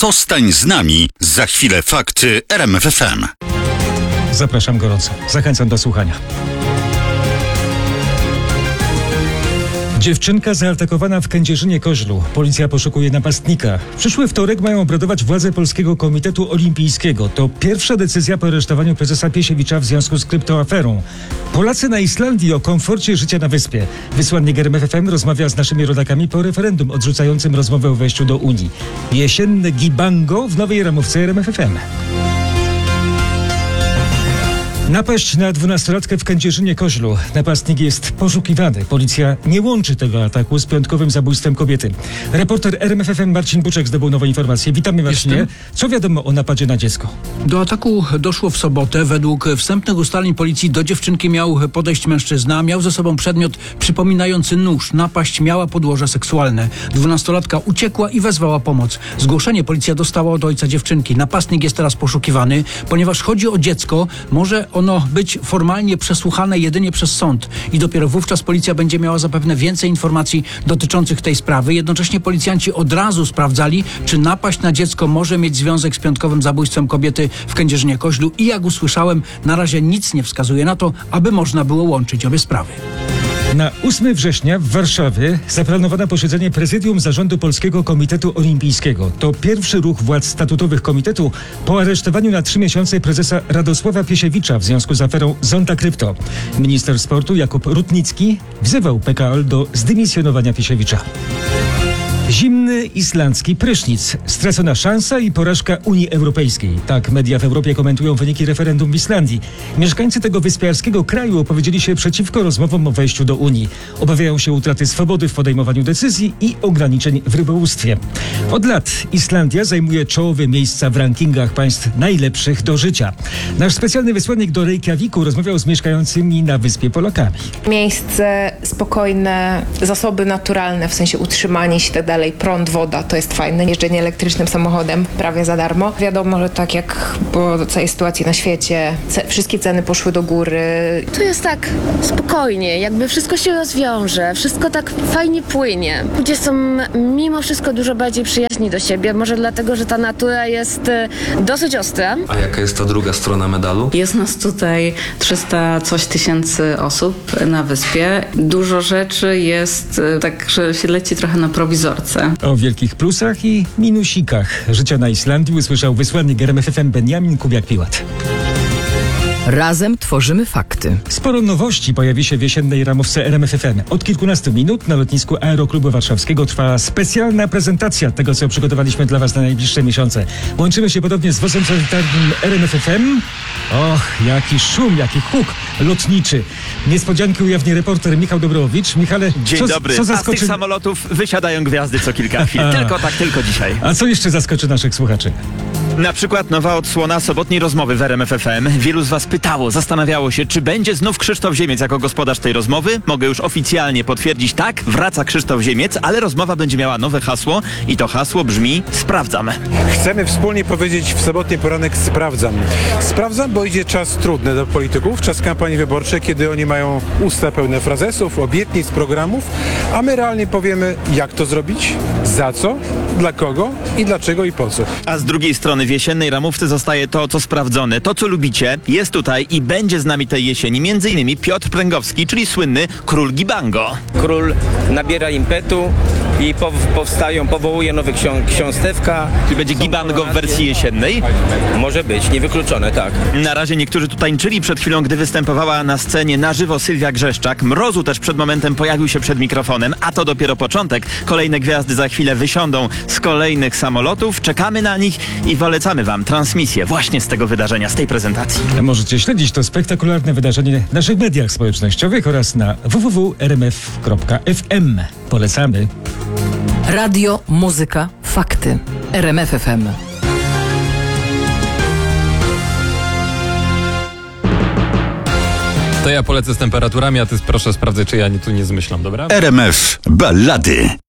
Zostań z nami. Za chwilę fakty RMF FM. Zapraszam gorąco. Zachęcam do słuchania. Dziewczynka zaatakowana w Kędzierzynie-Koźlu. Policja poszukuje napastnika. W przyszły wtorek mają obradować władze Polskiego Komitetu Olimpijskiego. To pierwsza decyzja po aresztowaniu prezesa Piesiewicza w związku z kryptoaferą. Polacy na Islandii o komforcie życia na wyspie. Wysłannik RMF FM rozmawia z naszymi rodakami po referendum odrzucającym rozmowę o wejściu do Unii. Jesienne gibango w nowej ramówce RMF FM. Napaść na 12-latkę w Kędzierzynie-Koźlu. Napastnik jest poszukiwany. Policja nie łączy tego ataku z piątkowym zabójstwem kobiety. Reporter RMF FM Marcin Buczek zdobył nowe informacje. Witamy, Marcinie. Co wiadomo o napadzie na dziecko? Do ataku doszło w sobotę. Według wstępnych ustaleń policji do dziewczynki miał podejść mężczyzna. Miał ze sobą przedmiot przypominający nóż. Napaść miała podłoże seksualne. 12-latka uciekła i wezwała pomoc. Zgłoszenie policja dostała od ojca dziewczynki. Napastnik jest teraz poszukiwany. Ponieważ chodzi o dziecko, może ono być formalnie przesłuchane jedynie przez sąd i dopiero wówczas policja będzie miała zapewne więcej informacji dotyczących tej sprawy. Jednocześnie policjanci od razu sprawdzali, czy napaść na dziecko może mieć związek z piątkowym zabójstwem kobiety w Kędzierzynie-Koźlu i jak usłyszałem, na razie nic nie wskazuje na to, aby można było łączyć obie sprawy. Na 8 września w Warszawie zaplanowano posiedzenie Prezydium Zarządu Polskiego Komitetu Olimpijskiego. To pierwszy ruch władz statutowych komitetu po aresztowaniu na 3 miesiące prezesa Radosława Piesiewicza w związku z aferą Zonta Krypto. Minister sportu Jakub Rutnicki wzywał PKL do zdymisjonowania Piesiewicza. Zimny islandzki prysznic. Stracona szansa i porażka Unii Europejskiej. Tak media w Europie komentują wyniki referendum w Islandii. Mieszkańcy tego wyspiarskiego kraju opowiedzieli się przeciwko rozmowom o wejściu do Unii. Obawiają się utraty swobody w podejmowaniu decyzji i ograniczeń w rybołówstwie. Od lat Islandia zajmuje czołowe miejsca w rankingach państw najlepszych do życia. Nasz specjalny wysłannik do Reykjaviku rozmawiał z mieszkającymi na wyspie Polakami. Miejsce spokojne, zasoby naturalne, w sensie utrzymanie się i tak dalej, prąd, woda, to jest fajne. Jeżdżenie elektrycznym samochodem prawie za darmo. Wiadomo, że tak jak po całej sytuacji na świecie, wszystkie ceny poszły do góry. Tu jest tak spokojnie, jakby wszystko się rozwiąże, wszystko tak fajnie płynie. Ludzie są mimo wszystko dużo bardziej przyjaźni do siebie, może dlatego, że ta natura jest dosyć ostra. A jaka jest ta druga strona medalu? Jest nas tutaj 300 coś tysięcy osób na wyspie. Dużo rzeczy jest tak, że się leci trochę na prowizorce. O wielkich plusach i minusikach życia na Islandii usłyszał wysłannik RMF FM Benjamin Kubiak-Piłat. Razem tworzymy fakty. Sporo nowości pojawi się w jesiennej ramówce RMF FM. Od kilkunastu minut na lotnisku Aeroklubu Warszawskiego trwa specjalna prezentacja tego, co przygotowaliśmy dla Was na najbliższe miesiące. Łączymy się podobnie z wozem sanitarnym RMF FM. Och, jaki szum, jaki huk lotniczy. Niespodzianki ujawni reporter Michał Dobrowicz. Michale, Dzień dobry. A z tych samolotów wysiadają gwiazdy co kilka chwil. Tylko dzisiaj. A co jeszcze zaskoczy naszych słuchaczy? Na przykład nowa odsłona sobotniej rozmowy w RMF FM. Wielu z Was pytało, zastanawiało się, czy będzie znów Krzysztof Ziemiec jako gospodarz tej rozmowy. Mogę już oficjalnie potwierdzić, tak, wraca Krzysztof Ziemiec, ale rozmowa będzie miała nowe hasło i to hasło brzmi sprawdzam. Chcemy wspólnie powiedzieć w sobotni poranek sprawdzam. Sprawdzam, bo idzie czas trudny do polityków, czas kampanii wyborczej, kiedy oni mają usta pełne frazesów, obietnic, programów, a my realnie powiemy, jak to zrobić, za co, dla kogo i dlaczego i po co. A z drugiej strony w jesiennej ramówce zostaje to, co sprawdzone, to, co lubicie, jest tutaj i będzie z nami tej jesieni m.in. Piotr Pręgowski, czyli słynny król gibango. Król nabiera impetu i powołuje nowy książstewka. Czy będzie gibango w wersji jesiennej? Może być, niewykluczone, tak. Na razie niektórzy tu tańczyli przed chwilą, gdy występowała na scenie na żywo Sylwia Grzeszczak. Mrozu też przed momentem pojawił się przed mikrofonem, a to dopiero początek. Kolejne gwiazdy za chwilę wysiądą z kolejnych samolotów. Czekamy na nich i polecamy Wam transmisję właśnie z tego wydarzenia, z tej prezentacji. Możecie śledzić to spektakularne wydarzenie w naszych mediach społecznościowych oraz na www.rmf.fm. Polecamy. Radio, muzyka, fakty. RMF FM. To ja polecę z temperaturami, a ty proszę sprawdzę, czy ja tu nie zmyślam, dobra? RMF Ballady.